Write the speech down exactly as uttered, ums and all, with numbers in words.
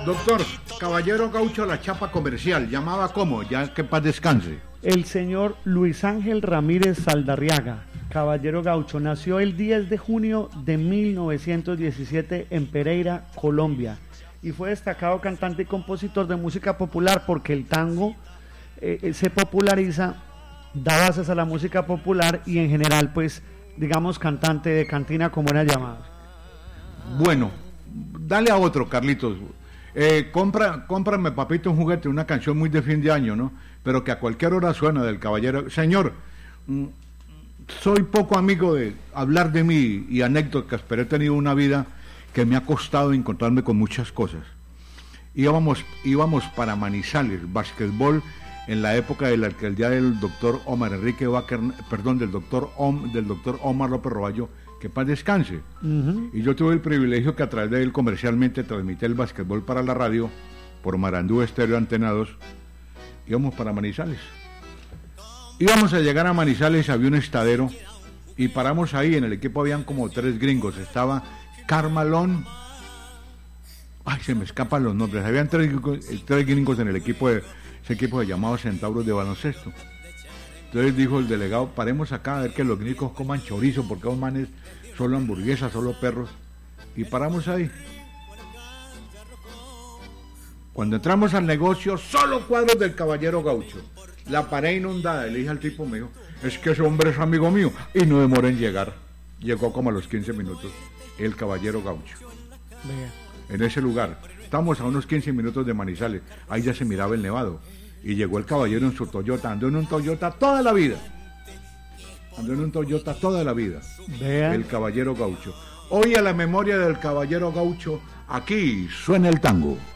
Doctor, caballero gaucho La Chapa Comercial, llamaba como, ya que paz descanse. El señor Luis Ángel Ramírez Saldarriaga, caballero gaucho, nació el diez de junio de mil novecientos diecisiete en Pereira, Colombia, y fue destacado cantante y compositor de música popular porque el tango eh, se populariza, da bases a la música popular y en general, pues, digamos, cantante de cantina como era llamado. Bueno, dale a otro, Carlitos. Eh, compra, cómprame, papito, un juguete, una canción muy de fin de año, ¿no? Pero que a cualquier hora suena del caballero. Señor, mm, soy poco amigo de hablar de mí y anécdotas, pero he tenido una vida que me ha costado encontrarme con muchas cosas. Íbamos, íbamos para Manizales, básquetbol, en la época de la alcaldía del doctor Omar Enrique Baker, perdón, del doctor Om, del doctor Omar López Roballo, que paz descanse. Uh-huh. Y yo tuve el privilegio que a través de él comercialmente transmití el básquetbol para la radio, por Marandú Estéreo Antena dos, íbamos para Manizales. Íbamos a llegar a Manizales, había un estadero, y paramos ahí, en el equipo habían como tres gringos, estaba Carmalón, ay, se me escapan los nombres, habían tres, tres gringos en el equipo, de ese equipo de llamados Centauros de baloncesto. Entonces dijo el delegado, paremos acá a ver que los gringos coman chorizo, porque los manes solo hamburguesas, solo perros, y paramos ahí. Cuando entramos al negocio, solo cuadros del caballero gaucho, la pared inundada, y le dije al tipo, me dijo, es que ese hombre es amigo mío, y no demora en llegar. Llegó como a los quince minutos, el caballero gaucho. Vea. En ese lugar, estamos a unos quince minutos de Manizales, ahí ya se miraba el nevado. Y llegó el caballero en su Toyota, andó en un Toyota toda la vida. Andó en un Toyota toda la vida. Vean. El caballero gaucho. Hoy a la memoria del caballero gaucho, aquí suena el tango.